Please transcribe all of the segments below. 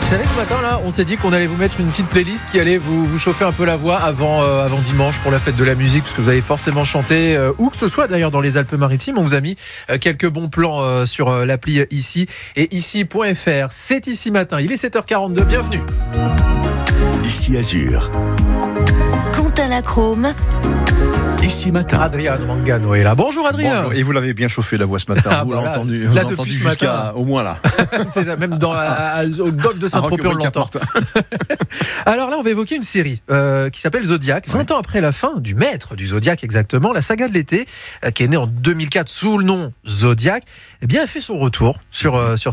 Vous savez, ce matin-là, on s'est dit qu'on allait vous mettre une petite playlist qui allait vous chauffer un peu la voix avant dimanche pour la fête de la musique, parce que vous allez forcément chanter, où que ce soit d'ailleurs dans les Alpes-Maritimes. On vous a mis quelques bons plans sur l'appli Ici et ici.fr. C'est Ici Matin, il est 7h42, bienvenue. Ici Azur. Quentin Lachrome. Ici Matin. Adrien Mangano est là. Bonjour Adrien. Bonjour. Et vous l'avez bien chauffé la voix ce matin. Vous l'avez entendu. Là, vous depuis entendu ce jusqu'à matin. au moins là. C'est ça, même au golfe de Saint-Tropez, on l'entend. Alors là, on va évoquer une série qui s'appelle Zodiac. 20 ans après la fin du maître du Zodiac, exactement, la saga de l'été, qui est née en 2004 sous le nom Zodiac, eh bien, elle fait son retour sur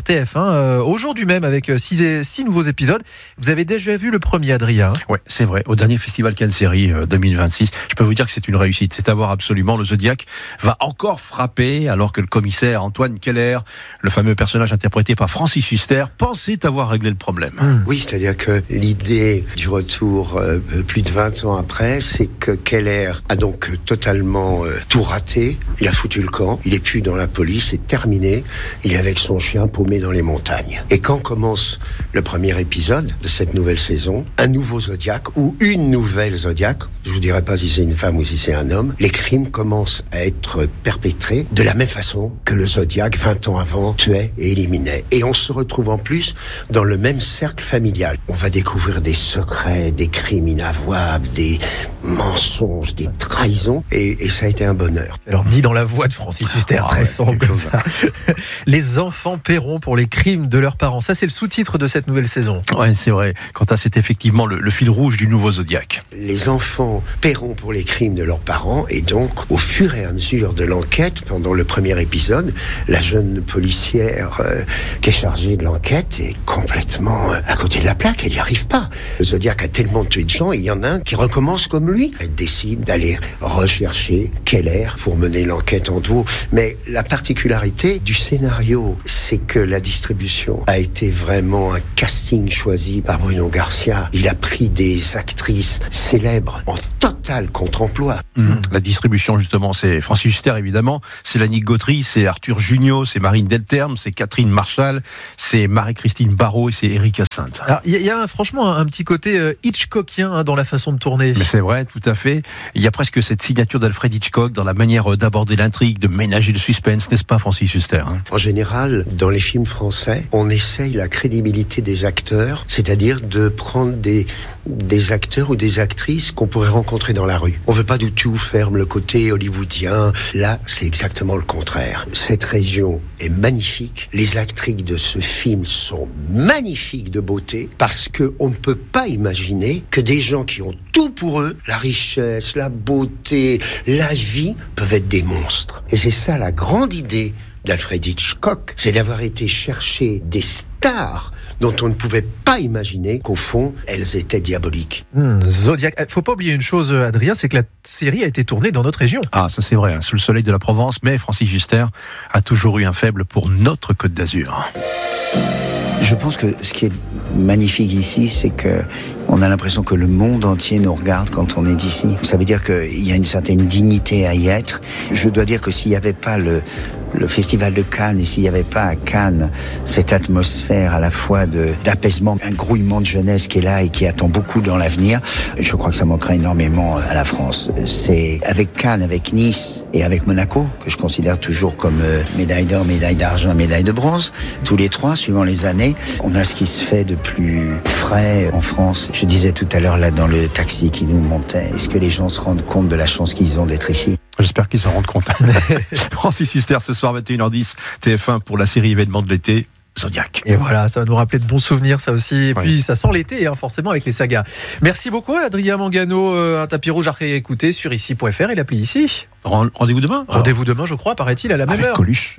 TF1 aujourd'hui même avec 6 nouveaux épisodes. Vous avez déjà vu le premier, Adrien? Ouais, c'est vrai. Au dernier festival Cannes Série 2026, je peux vous dire que c'est une réussite. C'est à voir absolument. Le Zodiac va encore frapper alors que le commissaire Antoine Keller, le fameux personnage interprété par Francis Huster, pensait avoir réglé le problème. Oui, c'est-à-dire que l'idée du retour plus de 20 ans après, c'est que Keller a donc totalement tout raté. Il a foutu le camp. Il est plus dans la police. C'est terminé. Il est avec son chien paumé dans les montagnes. Et quand commence le premier épisode de cette nouvelle saison, un nouveau Zodiac ou une nouvelle Zodiac, je vous dirai pas si c'est une femme ou si c'est un homme, les crimes commencent à être perpétrés de la même façon que le Zodiac, 20 ans avant, tuait et éliminait. Et on se retrouve en plus dans le même cercle familial. On va découvrir des secrets, des crimes inavouables, des mensonges, des trahisons, et ça a été un bonheur. Alors, dit dans la voix de Francis Huster, très sombre comme ça. Les enfants paieront pour les crimes de leurs parents. Ça, c'est le sous-titre de cette nouvelle saison. Ouais, c'est vrai. Quant à c'est effectivement le fil rouge du nouveau Zodiac. Les enfants paieront pour les crimes de leurs parents, et donc, au fur et à mesure de l'enquête, pendant le premier épisode, la jeune policière qui est chargée de l'enquête est complètement à côté de la plaque, elle n'y arrive pas. Le Zodiac a tellement tué de gens, et il y en a un qui recommence comme lui. Elle décide d'aller rechercher Keller pour mener l'enquête en duo. Mais la particularité du scénario, c'est que la distribution a été vraiment un casting choisi par Bruno Garcia. Il a pris des actrices célèbres en total contre-emploi. La distribution, justement, c'est Francis Huster, évidemment, c'est Lannick Gautry, c'est Arthur Jugnot, c'est Marine Delterme, c'est Catherine Marchal, c'est Marie-Christine Barrault et c'est Éric Hyacinthe. Alors, il y a franchement un petit côté Hitchcockien dans la façon de tourner. Mais c'est vrai, tout à fait. Il y a presque cette signature d'Alfred Hitchcock dans la manière d'aborder l'intrigue, de ménager le suspense, n'est-ce pas, Francis Huster? En général, dans les films français, on essaye la crédibilité des acteurs, c'est-à-dire de prendre des acteurs ou des actrices qu'on pourrait rencontrer dans la rue. On veut pas du tout faire le côté hollywoodien. Là, c'est exactement le contraire. Cette région est magnifique. Les actrices de ce film sont magnifiques de beauté parce que on ne peut pas imaginer que des gens qui ont tout pour eux, la richesse, la beauté, la vie, peuvent être des monstres. Et c'est ça la grande idée d'Alfred Hitchcock, c'est d'avoir été chercher des stars dont on ne pouvait pas imaginer qu'au fond, elles étaient diaboliques. Zodiac. Faut pas oublier une chose, Adrien, c'est que la série a été tournée dans notre région. Ah, ça c'est vrai, sous le soleil de la Provence, mais Francis Huster a toujours eu un faible pour notre Côte d'Azur. Je pense que ce qui est magnifique ici, c'est que on a l'impression que le monde entier nous regarde quand on est d'ici. Ça veut dire qu'il y a une certaine dignité à y être. Je dois dire que s'il n'y avait pas le festival de Cannes, et s'il n'y avait pas à Cannes cette atmosphère à la fois d'apaisement, un grouillement de jeunesse qui est là et qui attend beaucoup dans l'avenir, je crois que ça manquerait énormément à la France. C'est avec Cannes, avec Nice et avec Monaco, que je considère toujours comme médaille d'or, médaille d'argent, médaille de bronze, tous les trois, suivant les années, on a ce qui se fait de plus frais en France. Je disais tout à l'heure là dans le taxi qui nous montait, est-ce que les gens se rendent compte de la chance qu'ils ont d'être ici ? J'espère qu'ils s'en rendent compte. Francis Huster, ce soir 21h10, TF1 pour la série événement de l'été, Zodiac. Et voilà, ça va nous rappeler de bons souvenirs, ça aussi. Et puis, ça sent l'été, forcément, avec les sagas. Merci beaucoup, Adrien Mangano. Un tapis rouge à réécouter sur ici.fr et l'appli Ici. Rendez-vous demain. Rendez-vous demain, je crois, paraît-il, à la même heure. Avec Coluche.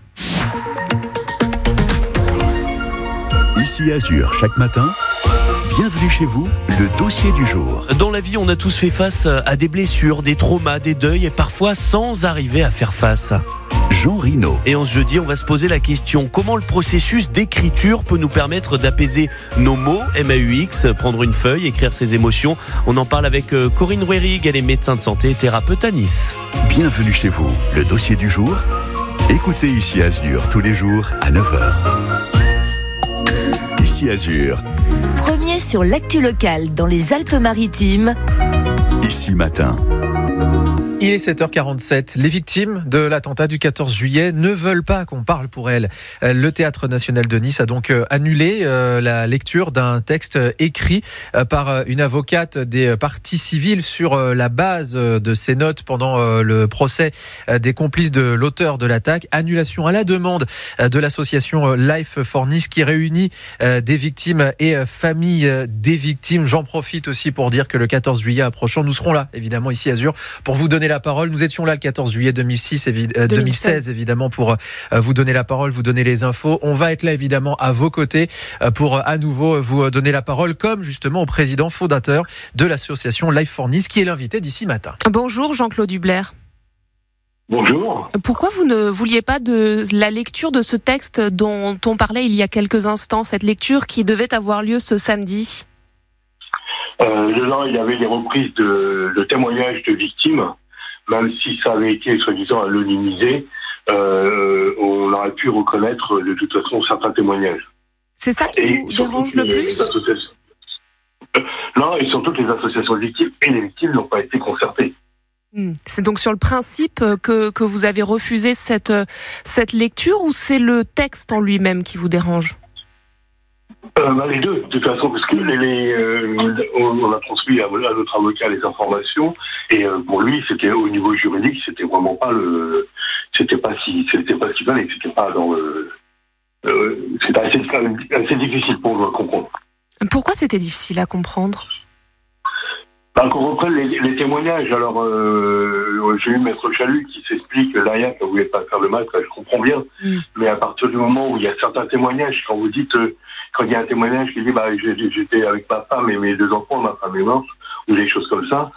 Ici Azur, chaque matin. Bienvenue chez vous, le dossier du jour. Dans la vie, on a tous fait face à des blessures, des traumas, des deuils, et parfois sans arriver à faire face. Jean Rino. Et en ce jeudi, on va se poser la question, comment le processus d'écriture peut nous permettre d'apaiser nos mots, MAUX, prendre une feuille, écrire ses émotions. On en parle avec Corinne Rouerig, elle est médecin de santé et thérapeute à Nice. Bienvenue chez vous, le dossier du jour. Écoutez Ici Azur tous les jours à 9h. Ici Dossier Azur. Premier sur l'actu locale dans les Alpes-Maritimes. Ici Matin. Il est 7h47. Les victimes de l'attentat du 14 juillet ne veulent pas qu'on parle pour elles. Le Théâtre National de Nice a donc annulé la lecture d'un texte écrit par une avocate des parties civiles sur la base de ses notes pendant le procès des complices de l'auteur de l'attaque. Annulation à la demande de l'association Life for Nice qui réunit des victimes et familles des victimes. J'en profite aussi pour dire que le 14 juillet approchant, nous serons là, évidemment, ici à Azur, pour vous donner la parole. Nous étions là le 14 juillet 2016 évidemment pour vous donner la parole, vous donner les infos. On va être là évidemment à vos côtés pour à nouveau vous donner la parole, comme justement au président fondateur de l'association Life for Nice qui est l'invité d'ici matin. Bonjour Jean-Claude Dubler. Bonjour. Pourquoi vous ne vouliez pas de la lecture de ce texte dont on parlait il y a quelques instants, cette lecture qui devait avoir lieu ce samedi? Dedans, il y avait des reprises de témoignages de victimes. Même si ça avait été, soi-disant, anonymisé, on aurait pu reconnaître de toute façon certains témoignages. C'est ça qui vous dérange le plus? Non, et surtout que les associations de victimes et les victimes n'ont pas été concertées. C'est donc sur le principe que vous avez refusé cette lecture, ou c'est le texte en lui-même qui vous dérange? Les deux, de toute façon, parce que on a transmis à notre avocat les informations, et pour lui, c'était au niveau juridique, c'était vraiment pas c'était pas ce qu'il fallait, c'était pas dans c'était assez difficile pour nous à comprendre. Pourquoi c'était difficile à comprendre? Qu'on reprenne les témoignages. Alors, j'ai eu Maître Chalut qui s'explique derrière qu'elle ne voulait pas faire le mal, je comprends bien. Mais à partir du moment où il y a certains témoignages, quand vous dites, quand il y a un témoignage qui dit, j'étais avec ma femme et mes 2 enfants, ma femme est morte, ou des choses comme ça,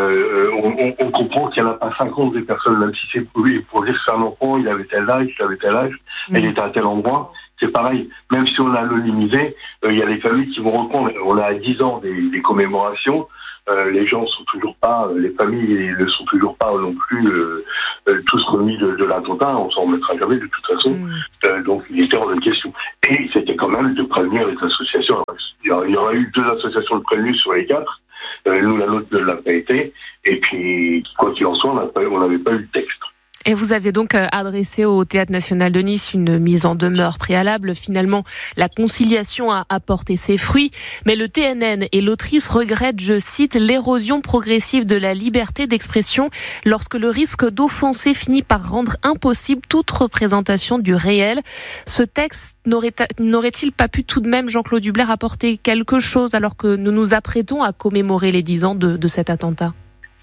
on comprend qu'il n'y en a pas 50 des personnes, même si c'est pour dire que c'est un enfant, il avait tel âge, elle était à tel endroit. C'est pareil, même si on l'a anonymisé, il y a des familles qui vont reprendre. On a à 10 ans des commémorations. Les gens sont toujours pas, les familles ne sont toujours pas non plus tous remis de l'attentat. On s'en remettra jamais de toute façon. Donc il était hors de question. Et c'était quand même de prévenir les associations. Il y aurait eu 2 associations de prévenus sur les 4. Nous, la nôtre ne l'a pas été. Et puis, quoi qu'il en soit, on n'avait pas eu de texte. Et vous avez donc adressé au Théâtre National de Nice une mise en demeure préalable. Finalement, la conciliation a apporté ses fruits. Mais le TNN et l'autrice regrettent, je cite, l'érosion progressive de la liberté d'expression lorsque le risque d'offenser finit par rendre impossible toute représentation du réel. Ce texte n'aurait-il pas pu tout de même, Jean-Claude Dubler, apporter quelque chose alors que nous nous apprêtons à commémorer les 10 ans de cet attentat?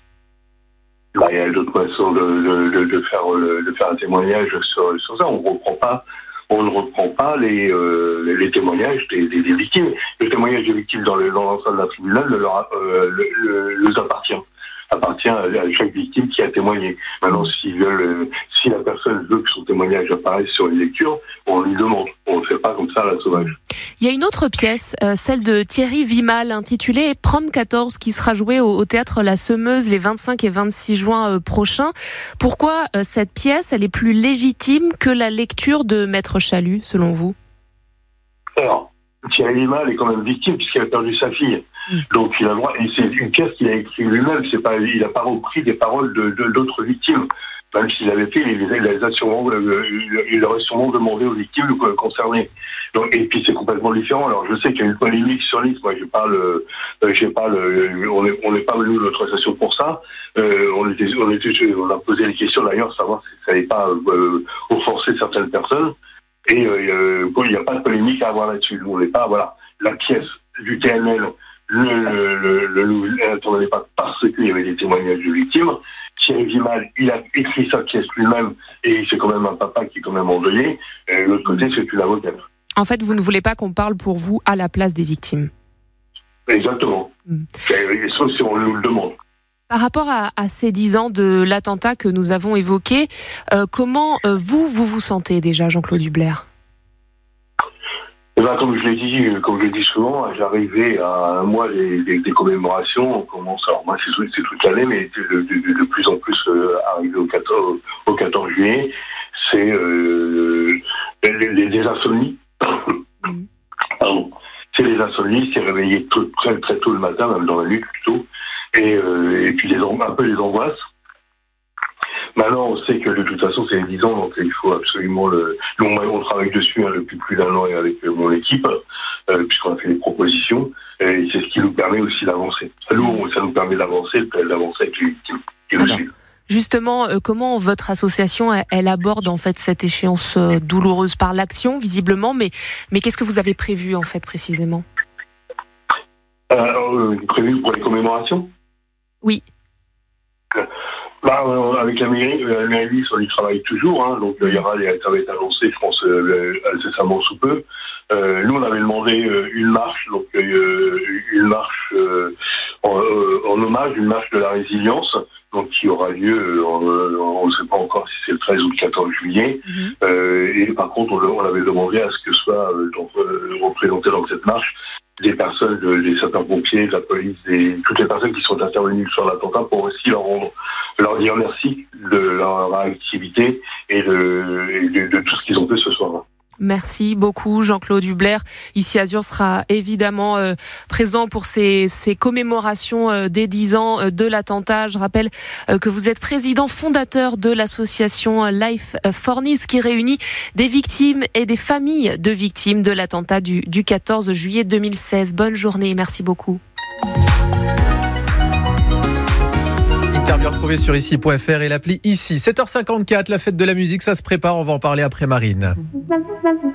Il y a d'autres façons de faire un témoignage sur ça. On ne reprend pas les témoignages des victimes. Le témoignage des victimes dans l'ensemble d'un tribunal leur appartient à chaque victime qui a témoigné. Maintenant, si la personne veut que son témoignage apparaisse sur une lecture, on lui demande. On ne fait pas comme ça à la sauvage. Il y a une autre pièce, celle de Thierry Vimal, intitulée Prom 14, qui sera jouée au Théâtre La Semeuse les 25 et 26 juin prochains. Pourquoi cette pièce, elle est plus légitime que la lecture de Maître Chalut, selon vous? Alors, Thierry Vimal est quand même victime puisqu'il a perdu sa fille. Donc il a le droit, et c'est une pièce qu'il a écrite lui-même, il n'a pas repris des paroles d'autres victimes. Même s'il avait fait, il aurait sûrement demandé aux victimes concernées. Donc, et puis c'est complètement différent. Alors je sais qu'il y a une polémique sur Nice. Moi, on n'est pas venu de notre association pour ça. On a posé des questions d'ailleurs, savoir si ça n'allait pas offenser certaines personnes. Et il n'y a pas de polémique à avoir là-dessus. On n'est pas, voilà, la pièce du TNL n'attendait pas parce qu'il y avait des témoignages de victimes. Thierry Vimal, il a écrit sa pièce lui-même et c'est quand même un papa qui est quand même endeuillé. L'autre côté, c'est une avocate. En fait, vous ne voulez pas qu'on parle pour vous à la place des victimes. Exactement. Sauf si on nous le demande. Par rapport à ces 10 ans de l'attentat que nous avons évoqué, comment vous sentez déjà, Jean-Claude Dubler? Comme je l'ai dit souvent, j'arrivais à un mois des commémorations. On commence, alors moi c'est toute l'année, mais de plus en plus arrivé au 14 juillet, c'est des insomnies. Pardon. des insomnies, s'est réveillé très très tôt le matin, même dans la nuit plutôt, et puis un peu les angoisses. Maintenant, on sait que de toute façon, c'est 10 ans, donc il faut absolument on travaille dessus depuis plus d'1 an avec mon équipe, puisqu'on a fait des propositions, et c'est ce qui nous permet aussi d'avancer. Nous, ça nous permet d'avancer avec les victimes qui nous suivent. Justement, comment votre association elle aborde en fait cette échéance douloureuse par l'action, visiblement, mais qu'est-ce que vous avez prévu en fait précisément ? Prévu pour les commémorations ? Oui. Avec la mairie, on y travaille toujours, hein, donc ça va être annoncé, je pense, incessamment sous peu. Nous, on avait demandé une marche, donc une marche en hommage, une marche de la résilience, donc qui aura lieu, on ne sait pas encore si c'est le 13 ou le 14 juillet. Et par contre, on avait demandé à ce que soit représenté dans cette marche des personnes, des sapeurs-pompiers, de la police, toutes les personnes qui sont intervenues sur l'attentat pour aussi leur dire merci de leur activité et de tout ce qu'ils ont fait ce soir-là. Merci beaucoup Jean-Claude Hubler. Ici Azur sera évidemment présent pour ces commémorations des 10 ans de l'attentat. Je rappelle que vous êtes président fondateur de l'association Life for Nice qui réunit des victimes et des familles de victimes de l'attentat du 14 juillet 2016. Bonne journée et merci beaucoup. Interview retrouvée sur ici.fr et l'appli ici. 7h54, la fête de la musique, ça se prépare. On va en parler après Marine.